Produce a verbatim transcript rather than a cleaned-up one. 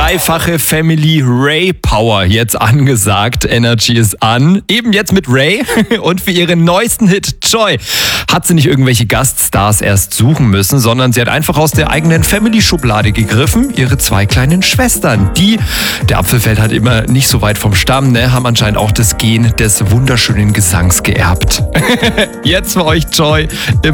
dreifache Family Ray Power jetzt angesagt. Energy ist an. Eben jetzt mit Ray und für ihren neuesten Hit Joy hat sie nicht irgendwelche Gaststars erst suchen müssen, sondern sie hat einfach aus der eigenen Family-Schublade gegriffen. Ihre zwei kleinen Schwestern. Die, der Apfel fällt halt immer nicht so weit vom Stamm, ne, haben anscheinend auch das Gen des wunderschönen Gesangs geerbt. Jetzt für euch Joy im